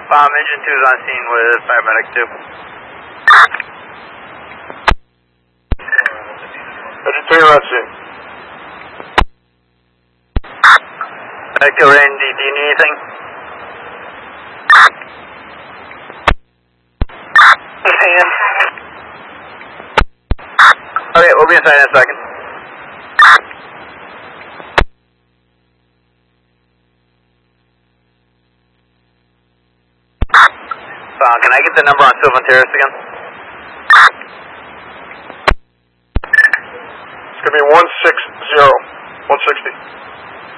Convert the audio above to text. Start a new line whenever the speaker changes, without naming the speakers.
Engine 2 is on scene with paramedic 2.
Engine 3 on scene.
Medic Randy, do you need anything? Okay, we'll be inside in a second. Can I get the number on Sylvan Terrace again?
It's going to be 160. 160.